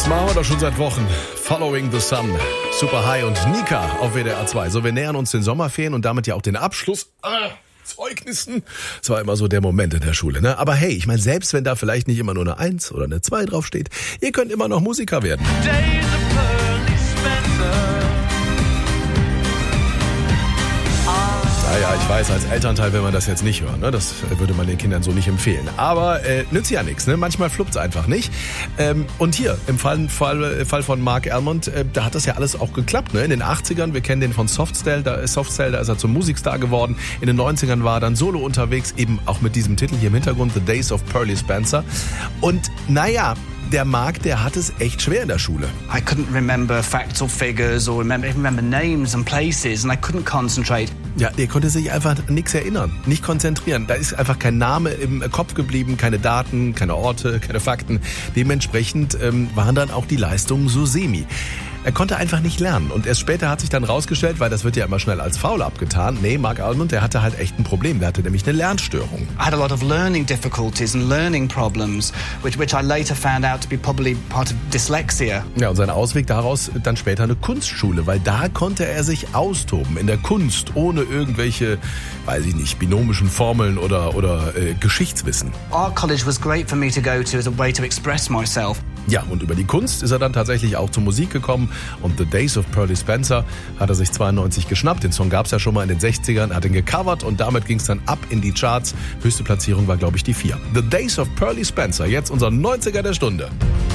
Machen wir doch schon seit Wochen. Following the Sun, Super High und Nika auf WDR 2. So, wir nähern uns den Sommerferien und damit ja auch den Abschluss. Zeugnissen. Das war immer so der Moment in der Schule, ne? Aber hey, ich meine, selbst wenn da vielleicht nicht immer nur eine 1 oder eine 2 draufsteht, ihr könnt immer noch Musiker werden. Ja, ich weiß, als Elternteil will man das jetzt nicht hören, ne? Das würde man den Kindern so nicht empfehlen. Aber nützt ja nichts, ne? Manchmal fluppt's einfach nicht. Und hier, im Fall von Mark Almond, da hat das ja alles auch geklappt, ne? In den 80ern, wir kennen den von Softcell, da ist er zum Musikstar geworden. In den 90ern war er dann solo unterwegs, eben auch mit diesem Titel hier im Hintergrund, The Days of Pearly Spencer. Und naja, der Mark, der hat es echt schwer in der Schule. I couldn't remember facts or figures or remember names and places and I couldn't concentrate. Ja, der konnte sich einfach nichts erinnern, nicht konzentrieren. Da ist einfach kein Name im Kopf geblieben, keine Daten, keine Orte, keine Fakten. Dementsprechend waren dann auch die Leistungen so semi. Er konnte einfach nicht lernen und erst später hat sich dann rausgestellt, weil das wird ja immer schnell als faul abgetan. Nee, Mark Almond, der hatte halt echt ein Problem. Der hatte nämlich eine Lernstörung. I had a lot of learning difficulties and learning problems, which I later found out to be probably part of dyslexia. Ja, und sein Ausweg daraus dann später eine Kunstschule, weil da konnte er sich austoben in der Kunst, ohne irgendwelche, weiß ich nicht, binomischen Formeln oder Geschichtswissen. Art college was great for me to go to as a way to express myself. Ja, und über die Kunst ist er dann tatsächlich auch zur Musik gekommen und The Days of Pearly Spencer hat er sich 92 geschnappt. Den Song gab's ja schon mal in den 60ern, hat ihn gecovert und damit ging's dann ab in die Charts. Höchste Platzierung war, glaube ich, die 4. The Days of Pearly Spencer, jetzt unser 90er der Stunde.